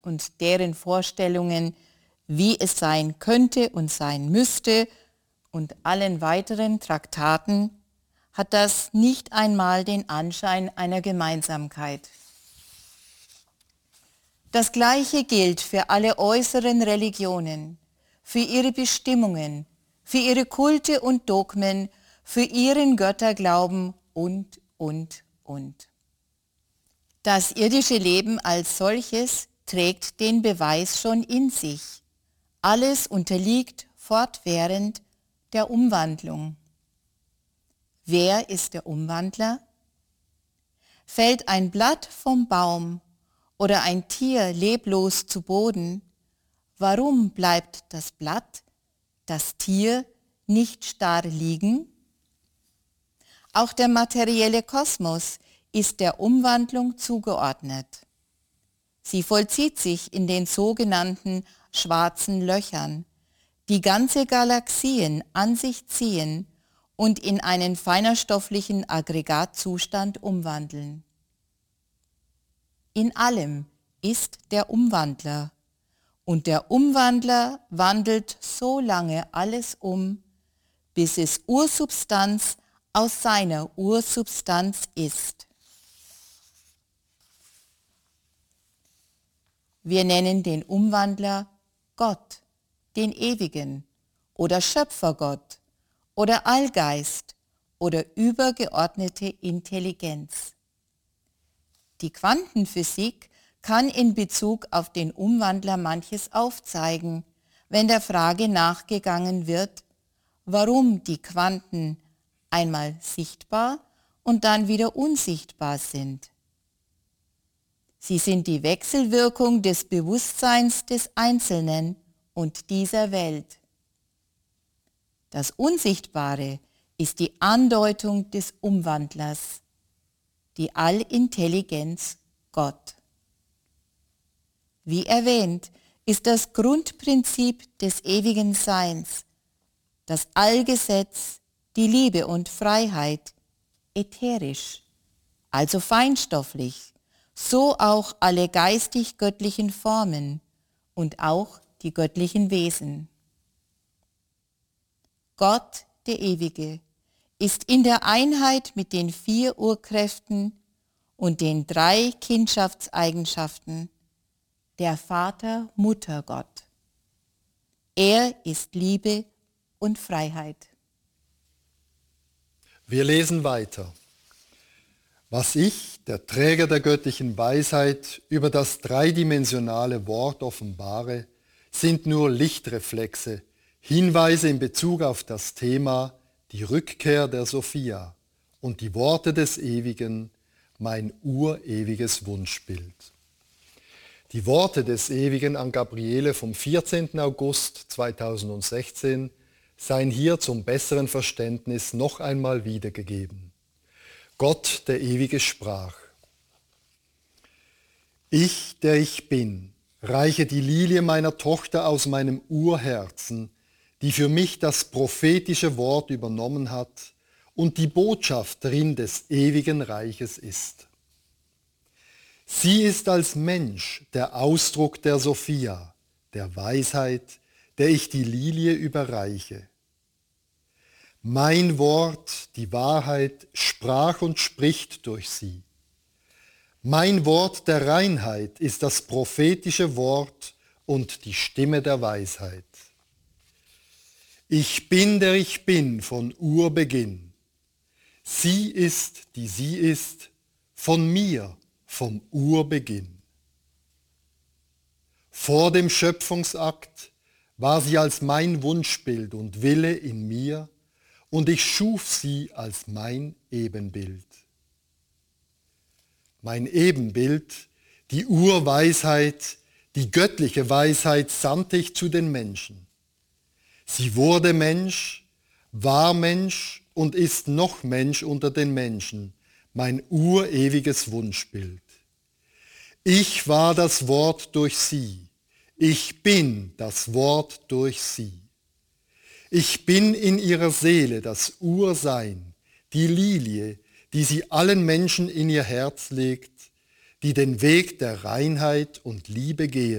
und deren Vorstellungen, wie es sein könnte und sein müsste, und allen weiteren Traktaten, hat das nicht einmal den Anschein einer Gemeinsamkeit. Das Gleiche gilt für alle äußeren Religionen, für ihre Bestimmungen, für ihre Kulte und Dogmen, für ihren Götterglauben und. Das irdische Leben als solches trägt den Beweis schon in sich. Alles unterliegt fortwährend der Umwandlung. Wer ist der Umwandler? Fällt ein Blatt vom Baum oder ein Tier leblos zu Boden, warum bleibt das Blatt, das Tier nicht starr liegen? Auch der materielle Kosmos ist der Umwandlung zugeordnet. Sie vollzieht sich in den sogenannten schwarzen Löchern, die ganze Galaxien an sich ziehen und in einen feinerstofflichen Aggregatzustand umwandeln. In allem ist der Umwandler, und der Umwandler wandelt so lange alles um, bis es Ursubstanz aus seiner Ursubstanz ist. Wir nennen den Umwandler Gott, den Ewigen, oder Schöpfergott, oder Allgeist, oder übergeordnete Intelligenz. Die Quantenphysik kann in Bezug auf den Umwandler manches aufzeigen, wenn der Frage nachgegangen wird, warum die Quanten einmal sichtbar und dann wieder unsichtbar sind. Sie sind die Wechselwirkung des Bewusstseins des Einzelnen und dieser Welt. Das Unsichtbare ist die Andeutung des Umwandlers, die Allintelligenz Gott. Wie erwähnt, ist das Grundprinzip des ewigen Seins, das Allgesetz, die Liebe und Freiheit, ätherisch, also feinstofflich, so auch alle geistig-göttlichen Formen und auch die göttlichen Wesen. Gott, der Ewige, ist in der Einheit mit den 4 Urkräften und den 3 Kindschaftseigenschaften der Vater-Mutter-Gott. Er ist Liebe und Freiheit. Wir lesen weiter. Was ich, der Träger der göttlichen Weisheit, über das dreidimensionale Wort offenbare, sind nur Lichtreflexe, Hinweise in Bezug auf das Thema die Rückkehr der Sophia und die Worte des Ewigen, mein urewiges Wunschbild. Die Worte des Ewigen an Gabriele vom 14. August 2016 seien hier zum besseren Verständnis noch einmal wiedergegeben. Gott, der Ewige, sprach: Ich, der ich bin, reiche die Lilie meiner Tochter aus meinem Urherzen, die für mich das prophetische Wort übernommen hat und die Botschafterin des ewigen Reiches ist. Sie ist als Mensch der Ausdruck der Sophia, der Weisheit, der ich die Lilie überreiche. Mein Wort, die Wahrheit, sprach und spricht durch sie. Mein Wort der Reinheit ist das prophetische Wort und die Stimme der Weisheit. Ich bin, der ich bin, von Urbeginn. Sie ist, die sie ist, von mir, vom Urbeginn. Vor dem Schöpfungsakt war sie als mein Wunschbild und Wille in mir, und ich schuf sie als mein Ebenbild. Mein Ebenbild, die Urweisheit, die göttliche Weisheit sandte ich zu den Menschen. Sie wurde Mensch, war Mensch und ist noch Mensch unter den Menschen, mein urewiges Wunschbild. Ich war das Wort durch sie, ich bin das Wort durch sie. Ich bin in ihrer Seele das Ursein, die Lilie, die sie allen Menschen in ihr Herz legt, die den Weg der Reinheit und Liebe gehen.